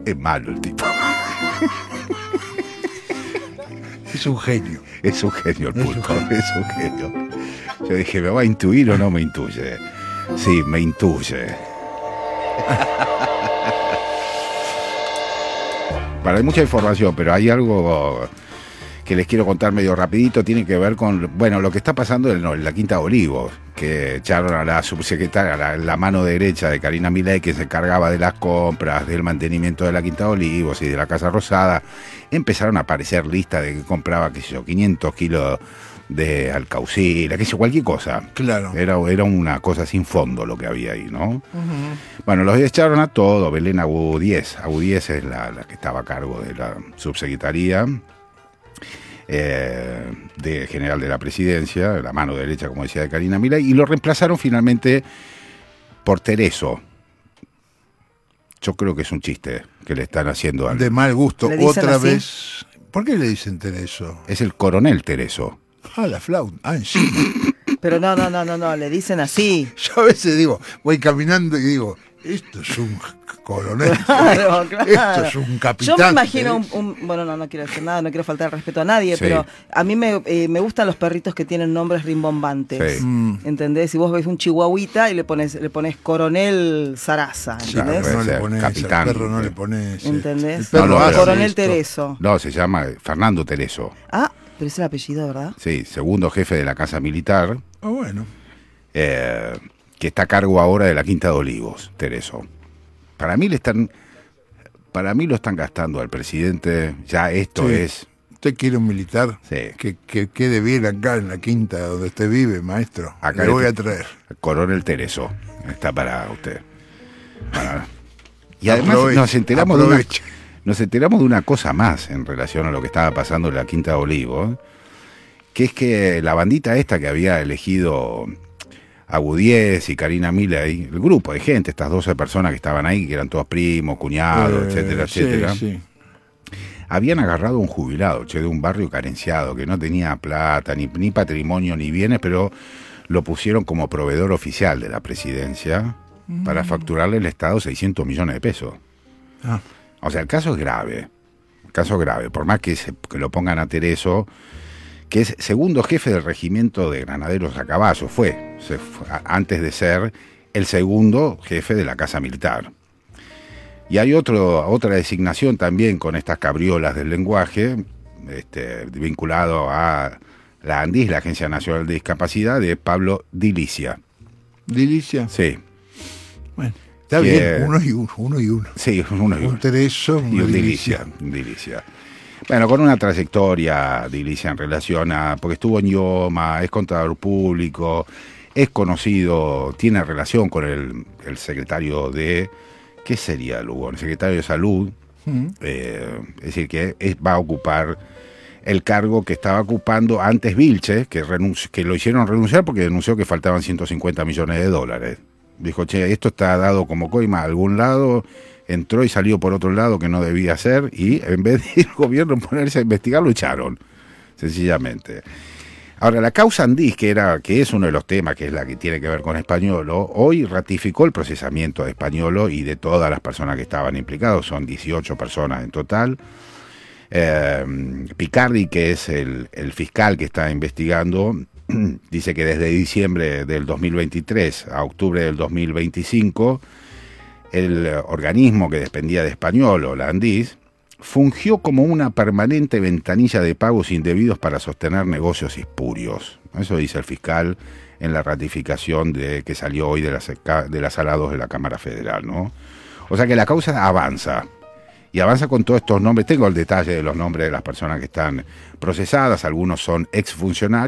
Es malo el tipo. Es un genio. Es un genio el pulpo, es un genio. Yo dije, ¿me va a intuir o no me intuye? Sí, me intuye. Bueno, hay mucha información, pero hay algo que les quiero contar medio rapidito. Tiene que ver con, bueno, lo que está pasando en la Quinta de Olivos, que echaron a la subsecretaria, la mano derecha de Karina Milei, que se encargaba de las compras, del mantenimiento de la Quinta de Olivos y de la Casa Rosada. Empezaron a aparecer listas de que compraba, qué sé yo, 500 kilos de alcaucila, qué sé yo, cualquier cosa. Claro. Era una cosa sin fondo lo que había ahí, ¿no? Uh-huh. Bueno, los echaron a todos. Belén Agudíez es la que estaba a cargo de la subsecretaría de general de la presidencia, la mano derecha, como decía, de Karina Milei, y lo reemplazaron finalmente por Tereso. Yo creo que es un chiste que le están haciendo de mal gusto. Otra así? Vez. ¿Por qué le dicen Tereso? Es el coronel Tereso. Ah, la flauta. Ah, encima. Pero no, le dicen así. Yo a veces digo, voy caminando y digo, esto es un coronel. Claro. Esto es un capitán. Yo me imagino bueno, no quiero decir nada, no quiero faltar el respeto a nadie, sí. Pero a mí me gustan los perritos que tienen nombres rimbombantes. Sí. ¿Entendés? Si vos ves un chihuahuita y le pones Coronel Zaraza, ¿entendés? Claro, no le pones, capitán. Al perro no le pones. ¿Entendés? El perro Coronel Tereso. No, se llama Fernando Tereso. Ah, pero es el apellido, ¿verdad? Sí, segundo jefe de la Casa Militar. Ah, bueno. Que está a cargo ahora de la Quinta de Olivos, Tereso. Para mí lo están gastando al presidente. Ya esto es. ¿Usted quiere un militar? Sí. Que quede bien acá en la quinta donde usted vive, maestro. Acá le voy a traer. Coronel Tereso. Está para usted. Y además nos enteramos de una cosa más en relación a lo que estaba pasando en la Quinta de Olivos, que es que la bandita esta que había elegido Agudíez y Karina Milei, el grupo de gente, estas 12 personas que estaban ahí, que eran todos primos, cuñados, etcétera, sí. Habían agarrado a un jubilado, de un barrio carenciado, que no tenía plata, ni patrimonio, ni bienes, pero lo pusieron como proveedor oficial de la presidencia para facturarle al Estado 600 millones de pesos. Ah. O sea, el caso es grave, por más que lo pongan a Tereso, que es segundo jefe del regimiento de granaderos a caballo, fue antes de ser el segundo jefe de la Casa Militar. Y hay otra designación también con estas cabriolas del lenguaje, vinculado a la ANDIS, la Agencia Nacional de Discapacidad, de Pablo Dilicia. ¿Dilicia? Sí. Bueno, está bien, uno y uno. Sí, uno y uno. Un Tereso y un Dilicia. Bueno, con una trayectoria, Dilicia, en relación a, porque estuvo en IOMA, es contador público, es conocido, tiene relación con el secretario de, ¿qué sería Lugo? El secretario de Salud, es decir, que va a ocupar el cargo que estaba ocupando antes Vilche, que lo hicieron renunciar porque denunció que faltaban 150 millones de dólares. Dijo, esto está dado como coima a algún lado, entró y salió por otro lado que no debía hacer, y en vez de el gobierno ponerse a investigar, lo echaron, sencillamente. Ahora, la causa ANDIS, que es uno de los temas, que es la que tiene que ver con Españolo, hoy ratificó el procesamiento de Españolo y de todas las personas que estaban implicadas, son 18 personas en total. Picardi, que es el fiscal que está investigando, dice que desde diciembre del 2023 a octubre del 2025, el organismo que dependía de Españolo, la ANDIS, fungió como una permanente ventanilla de pagos indebidos para sostener negocios espurios. Eso dice el fiscal en la ratificación que salió hoy de la Sala 2 de la Cámara Federal, ¿no? O sea que la causa avanza. Y avanza con todos estos nombres. Tengo el detalle de los nombres de las personas que están procesadas. Algunos son exfuncionarios.